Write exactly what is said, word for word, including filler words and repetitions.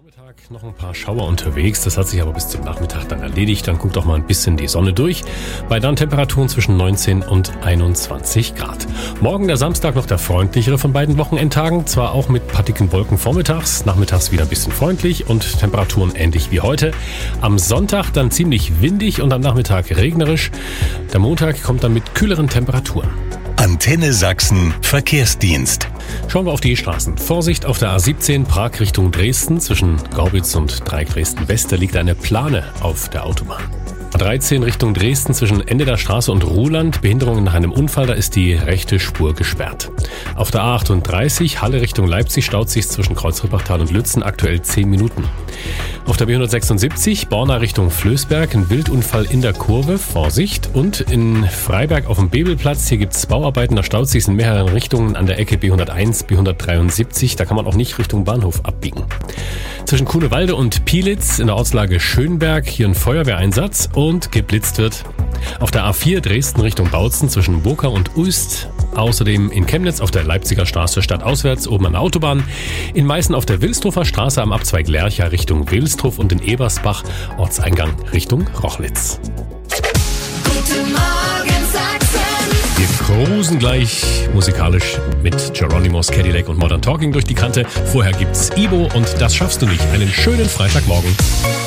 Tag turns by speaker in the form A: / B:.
A: Vormittag noch ein paar Schauer unterwegs, das hat sich aber bis zum Nachmittag dann erledigt. Dann guckt auch mal ein bisschen die Sonne durch, bei dann Temperaturen zwischen neunzehn und einundzwanzig Grad. Morgen der Samstag noch der freundlichere von beiden Wochenendtagen, zwar auch mit pattigen Wolken vormittags, nachmittags wieder ein bisschen freundlich und Temperaturen ähnlich wie heute. Am Sonntag dann ziemlich windig und am Nachmittag regnerisch. Der Montag kommt dann mit kühleren Temperaturen.
B: Antenne Sachsen Verkehrsdienst.
A: Schauen wir auf die Straßen. Vorsicht auf der A siebzehn Prag Richtung Dresden. Zwischen Gaubitz und Dreieck Dresden-West, da liegt eine Plane auf der Autobahn. A dreizehn Richtung Dresden zwischen Ende der Straße und Ruhland. Behinderungen nach einem Unfall, da ist die rechte Spur gesperrt. Auf der A achtunddreißig Halle Richtung Leipzig staut sich zwischen Kreuzrippachtal und Lützen aktuell zehn Minuten. Auf der B hundertsechsundsiebzig Borna Richtung Flößberg ein Wildunfall in der Kurve, Vorsicht. Und in Freiberg auf dem Bebelplatz, hier gibt's Bauarbeiten, da staut sich in mehreren Richtungen an der Ecke B hunderteins, B hundertdreiundsiebzig, da kann man auch nicht Richtung Bahnhof abbiegen. Zwischen Kuhnewalde und Pielitz in der Ortslage Schönberg hier ein Feuerwehreinsatz und geblitzt wird. Auf der A vier Dresden Richtung Bautzen zwischen Boka und Uist. Außerdem in Chemnitz auf der Leipziger Straße stadtauswärts oben an der Autobahn. In Meißen auf der Wilstrofer Straße am Abzweig Lercha Richtung Wilstrof und in Ebersbach Ortseingang Richtung Rochlitz.
C: Guten Morgen Sachsen.
A: Wir cruisen gleich musikalisch mit Geronimo's Cadillac und Modern Talking durch die Kante. Vorher gibt's Ibo und Das schaffst du nicht. Einen schönen Freitagmorgen.